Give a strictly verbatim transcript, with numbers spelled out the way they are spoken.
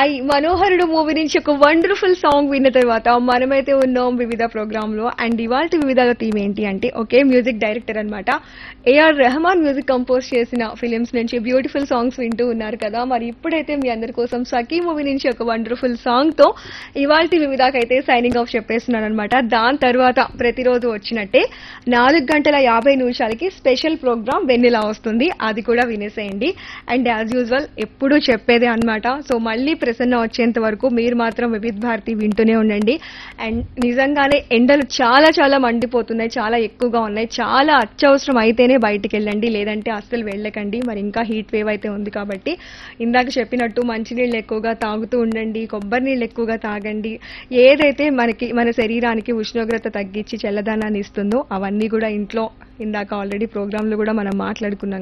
I మనోహరుడు movie నుంచి ఒక wonderful song విన్న తర్వాత మనమైతే ఉన్నాం వివిధ ప్రోగ్రామ్ లో. అండ్ ఇవాళ వివిధ థీమ్ ఏంటి అంటే ఒకే మ్యూజిక్ డైరెక్టర్ అన్నమాట. ఏఆర్ రెహమాన్ మ్యూజిక్ కంపోజ్ చేసిన ఫిలిమ్స్ నుంచి బ్యూటిఫుల్ సాంగ్స్ వింటూ ఉన్నారు కదా. మరి ఇప్పుడైతే మీ అందరి కోసం సఖీ మూవీ నుంచి ఒక వండర్ఫుల్ సాంగ్ తో ఇవాళ వివిధకైతే సైనింగ్ ఆఫ్ చెప్పేస్తున్నాను అనమాట. దాని తర్వాత ప్రతిరోజు వచ్చినట్టే నాలుగు గంటల యాభై నిమిషాలకి స్పెషల్ ప్రోగ్రామ్ వెన్నెలా వస్తుంది, అది కూడా వినేసేయండి. అండ్ యాజ్ యూజువల్ ఎప్పుడూ చెప్పేదే అన్నమాట. సో మళ్ళీ ప్రసన్న వచ్చేంత వరకు మీరు మాత్రం వివిధ భారతి వింటూనే ఉండండి. అండ్ నిజంగానే ఎండలు చాలా చాలా మండిపోతున్నాయి, చాలా ఎక్కువగా ఉన్నాయి. చాలా అత్యవసరం అయితేనే బయటికి వెళ్ళండి, లేదంటే అస్సలు వెళ్ళకండి. మరి ఇంకా హీట్ వేవ్ అయితే ఉంది కాబట్టి ఇందాక చెప్పినట్టు మంచినీళ్ళు ఎక్కువగా తాగుతూ ఉండండి, కొబ్బరి నీళ్ళు ఎక్కువగా తాగండి. ఏదైతే మనకి మన శరీరానికి ఉష్ణోగ్రత తగ్గించి చల్లదనాన్ని ఇస్తుందో అవన్నీ కూడా ఇంట్లో ఇందాక ఆల్రెడీ ప్రోగ్రామ్ లో కూడా మనం మాట్లాడుకున్నాం